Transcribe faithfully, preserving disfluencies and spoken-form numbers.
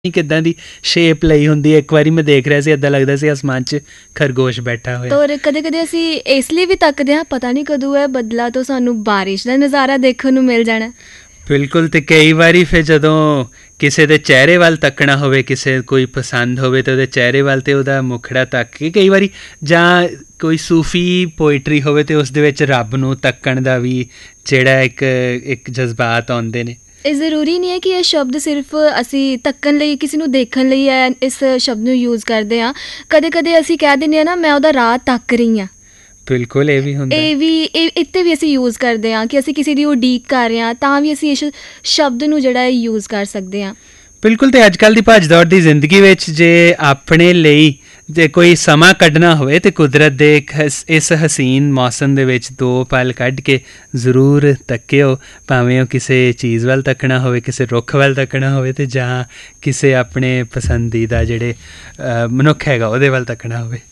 ਕਿੱਦਾਂ ਦੀ ਸ਼ੇਪ ਲਈ ਹੁੰਦੀ ਹੈ। ਇੱਕ ਵਾਰੀ ਮੈਂ ਦੇਖ ਰਿਹਾ ਸੀ, ਇੱਦਾਂ ਲੱਗਦਾ ਸੀ ਅਸਮਾਨ 'ਚ ਖਰਗੋਸ਼ ਬੈਠਾ ਹੋਇਆ। ਔਰ ਕਦੇ ਕਦੇ ਅਸੀਂ ਇਸ ਲਈ ਵੀ ਤੱਕਦੇ ਹਾਂ, ਪਤਾ ਨਹੀਂ ਕਦੋਂ ਹੈ ਬੱਦਲਾਂ ਤੋਂ ਸਾਨੂੰ ਬਾਰਿਸ਼ ਦਾ ਨਜ਼ਾਰਾ ਦੇਖਣ ਨੂੰ ਮਿਲ ਜਾਣਾ। ਬਿਲਕੁਲ। ਅਤੇ ਕਈ ਵਾਰੀ ਫਿਰ ਜਦੋਂ ਕਿਸੇ ਦੇ ਚਿਹਰੇ ਵੱਲ ਤੱਕਣਾ ਹੋਵੇ, ਕਿਸੇ ਕੋਈ ਪਸੰਦ ਹੋਵੇ ਤਾਂ ਉਹਦੇ ਚਿਹਰੇ ਵੱਲ ਅਤੇ ਉਹਦਾ ਮੁਖੜਾ ਤੱਕ ਕੇ, ਕਈ ਵਾਰੀ ਜਾਂ ਕੋਈ ਸੂਫੀ ਪੋਇਟਰੀ ਹੋਵੇ ਅਤੇ ਉਸ ਦੇ ਵਿੱਚ ਰੱਬ ਨੂੰ ਤੱਕਣ ਦਾ ਵੀ ਜਿਹੜਾ ਇੱਕ ਇੱਕ ਜਜ਼ਬਾਤ ਆਉਂਦੇ ਨੇ। ਇਹ ਜ਼ਰੂਰੀ ਨਹੀਂ ਹੈ ਕਿ ਇਹ ਸ਼ਬਦ ਸਿਰਫ ਅਸੀਂ ਤੱਕਣ ਲਈ, ਕਿਸੇ ਨੂੰ ਦੇਖਣ ਲਈ ਹੈ ਇਸ ਸ਼ਬਦ ਨੂੰ ਯੂਜ਼ ਕਰਦੇ ਹਾਂ। ਕਦੇ ਕਦੇ ਅਸੀਂ ਕਹਿ ਦਿੰਦੇ ਹਾਂ ਨਾ, ਮੈਂ ਉਹਦਾ ਰਾਹ ਤੱਕ ਰਹੀ ਹਾਂ। ਬਿਲਕੁਲ, ਇਹ ਵੀ ਹੁੰਦਾ। ਇਹ ਵੀ ਇਹ ਇੱਥੇ ਵੀ ਅਸੀਂ ਯੂਜ਼ ਕਰਦੇ ਹਾਂ ਕਿ ਅਸੀਂ ਕਿਸੇ ਦੀ ਉਡੀਕ ਕਰ ਰਹੇ ਹਾਂ, ਤਾਂ ਵੀ ਅਸੀਂ ਇਸ ਸ਼ਬਦ ਨੂੰ ਜਿਹੜਾ ਹੈ ਯੂਜ਼ ਕਰ ਸਕਦੇ ਹਾਂ। ਬਿਲਕੁਲ। ਅਤੇ ਅੱਜ ਕੱਲ੍ਹ ਦੀ ਭੱਜ ਦੌੜ ਦੀ ਜ਼ਿੰਦਗੀ ਵਿੱਚ ਜੇ ਆਪਣੇ ਲਈ ਜੇ ਕੋਈ ਸਮਾਂ ਕੱਢਣਾ ਹੋਵੇ ਤਾਂ ਕੁਦਰਤ ਦੇ ਇੱਕ ਹਸ ਇਸ ਹਸੀਨ ਮੌਸਮ ਦੇ ਵਿੱਚ ਦੋ ਪਲ ਕੱਢ ਕੇ ਜ਼ਰੂਰ ਤੱਕਿਓ, ਭਾਵੇਂ ਉਹ ਕਿਸੇ ਚੀਜ਼ ਵੱਲ ਤੱਕਣਾ ਹੋਵੇ, ਕਿਸੇ ਰੁੱਖ ਵੱਲ ਤੱਕਣਾ ਹੋਵੇ, ਅਤੇ ਜਾਂ ਕਿਸੇ ਆਪਣੇ ਪਸੰਦੀਦਾ ਜਿਹੜੇ ਮਨੁੱਖ ਹੈਗਾ ਉਹਦੇ ਵੱਲ ਤੱਕਣਾ ਹੋਵੇ।